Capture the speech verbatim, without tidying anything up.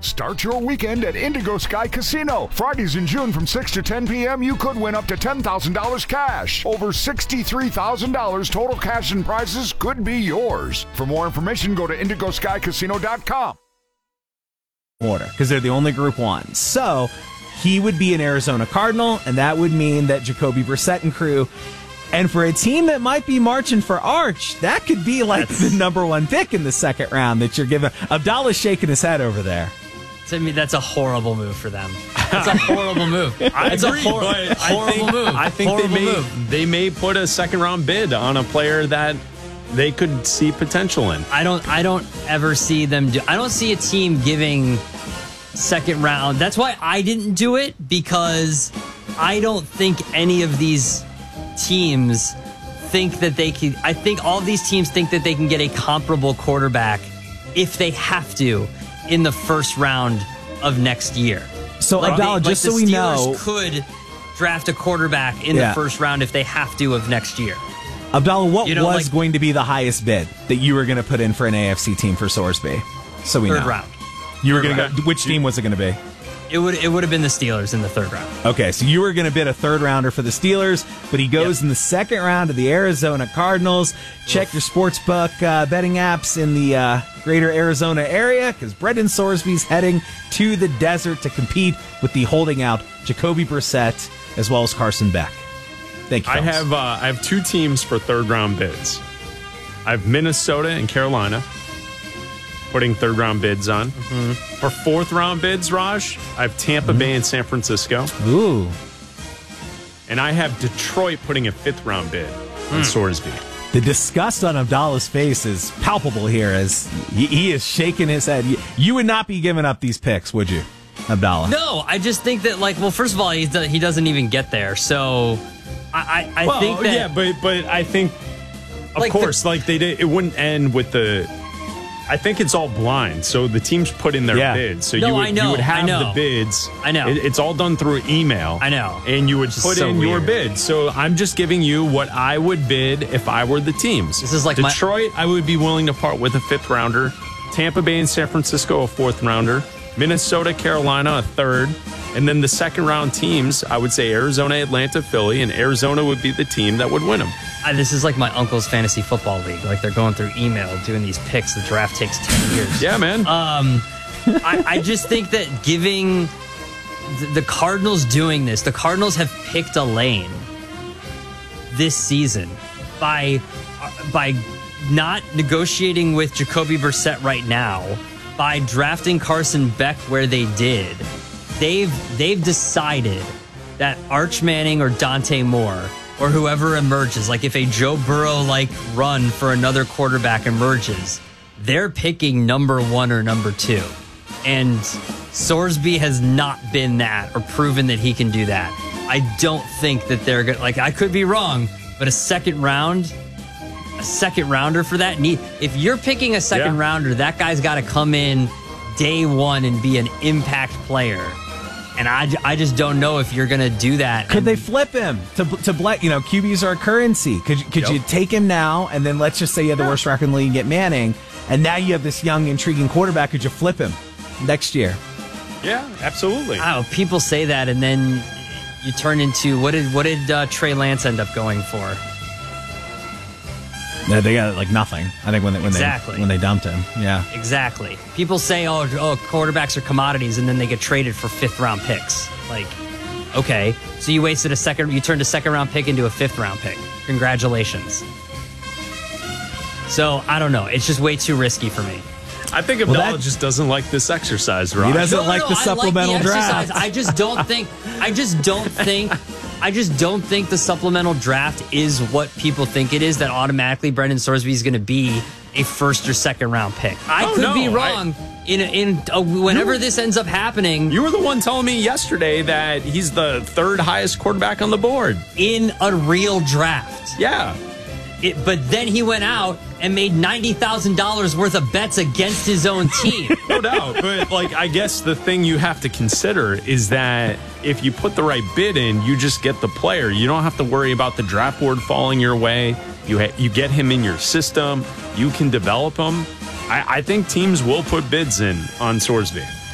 Start your weekend at Indigo Sky Casino. Fridays in June from six to ten p.m. you could win up to ten thousand dollars cash. Over sixty-three thousand dollars total cash and prizes could be yours. For more information, go to indigo sky casino dot com. Order, because they're the only Group One. So he would be an Arizona Cardinal, and that would mean that Jacoby Brissett and crew. And for a team that might be marching for Arch, that could be like that's, the number one pick in the second round that you're giving. Abdallah's shaking his head over there. To me, that's a horrible move for them. That's a horrible move. I it's agree, a hor- but horrible I think, move. I think horrible they may move. they may put a second round bid on a player that they could see potential in. I don't. I don't ever see them do. I don't see a team giving second round. That's why I didn't do it, because I don't think any of these teams think that they can. I think all of these teams think that they can get a comparable quarterback if they have to in the first round of next year. So like Abdallah, they, just like so we the know, Steelers could draft a quarterback in yeah. the first round if they have to of next year. Abdallah, what you know, was like, going to be the highest bid that you were going to put in for an A F C team for Sorsby? So we third know. round. You were third going to go. Which team was it going to be? It would it would have been the Steelers in the third round. Okay, so you were going to bid a third rounder for the Steelers, but he goes yep. in the second round to the Arizona Cardinals. Check Oof. your sportsbook uh, betting apps in the uh, greater Arizona area, because Brendan Sorsby's heading to the desert to compete with the holding out Jacoby Brissett as well as Carson Beck. Thank you, I fellas. have uh, I have two teams for third round bids. I have Minnesota and Carolina putting third round bids on. Mm-hmm. For fourth round bids, Raj, I have Tampa mm-hmm. Bay and San Francisco. Ooh. And I have Detroit putting a fifth round bid mm. on Sorsby. The disgust on Abdallah's face is palpable here as he, he is shaking his head. You, you would not be giving up these picks, would you, Abdallah? No, I just think that, like, well, first of all, he's, he doesn't even get there. So I, I, I well, think that. Yeah, but, but I think, of like course, the, like they did, it wouldn't end with the. I think it's all blind. So the teams put in their yeah. bids. So no, you would, I know, you would have I know. the bids. I know. It, it's all done through email. I know. And you would put so in weird. your bid. So I'm just giving you what I would bid if I were the teams. This is like Detroit, my- I would be willing to part with a fifth rounder. Tampa Bay and San Francisco, a fourth rounder. Minnesota, Carolina, a third. And then the second round teams, I would say Arizona, Atlanta, Philly, and Arizona would be the team that would win them. I, this is like my uncle's fantasy football league. Like they're going through email, doing these picks. The draft takes ten years. Yeah, man. Um, I, I just think that giving the, the Cardinals doing this, the Cardinals have picked a lane this season by by not negotiating with Jacoby Brissett right now, by drafting Carson Beck where they did. They've they've decided that Arch Manning or Dante Moore or whoever emerges, like if a Joe Burrow like run for another quarterback emerges, they're picking number one or number two. And Sorsby has not been that or proven that he can do that. I don't think that they're good. Like, I could be wrong, but a second round, a second rounder for that need. If you're picking a second yeah. rounder, that guy's got to come in day one and be an impact player. And I, I just don't know if you're going to do that. Could and, they flip him to to black? You know, Q Bs are a currency. Could could yep. you take him now, and then let's just say you have the yeah. worst record in the league and get Manning, and now you have this young, intriguing quarterback. Could you flip him next year? Yeah, absolutely. Wow, people say that, and then you turn into what did what did uh, Trey Lance end up going for? No, they got like nothing. I think when they when exactly. they when they dumped him, yeah, exactly. People say, "Oh, oh, quarterbacks are commodities," and then they get traded for fifth round picks. Like, okay, so you wasted a second, you turned a second round pick into a fifth round pick. Congratulations. So I don't know. It's just way too risky for me. I think Abdallah well, that, just doesn't like this exercise, right? He doesn't no, no, like no, the supplemental I like the draft. I just don't think. I just don't think. I just don't think the supplemental draft is what people think it is. That automatically Brendan Sorsby is going to be a first or second round pick. I oh, could no, be wrong. I, in in uh, whenever you, this ends up happening, you were the one telling me yesterday that he's the third highest quarterback on the board in a real draft. Yeah. It, but then he went out and made ninety thousand dollars worth of bets against his own team. No doubt. But, like, I guess the thing you have to consider is that if you put the right bid in, you just get the player. You don't have to worry about the draft board falling your way. You ha- you get him in your system. You can develop him. I, I think teams will put bids in on Sorsby.